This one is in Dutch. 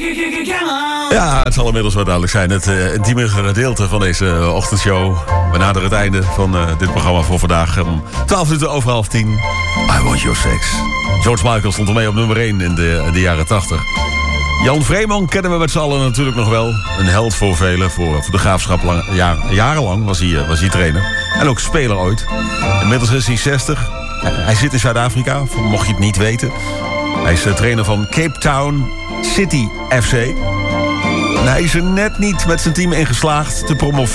Ja, het zal inmiddels wel duidelijk zijn. Het intieme gedeelte van deze ochtendshow. We naderen het einde van dit programma voor vandaag. 12 minuten over 9:30. I Want Your Sex. George Michael stond ermee op nummer 1 in de jaren 80. Jan Vreeman kennen we met z'n allen natuurlijk nog wel. Een held voor velen. Voor de Graafschap jarenlang was hij trainer. En ook speler ooit. Inmiddels is hij 60. Hij zit in Zuid-Afrika, mocht je het niet weten. Hij is trainer van Cape Town City FC. En hij is er net niet met zijn team in geslaagd te promoveren.